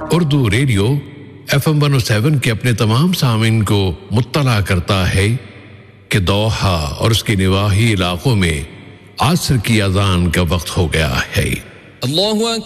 Urdu radio FM 107 के अपने तमाम सामीन को मुत्तला करता है कि दोहा और उसके निवाही इलाकों में आसर की अज़ान का वक्त हो गया है। अल्लाहु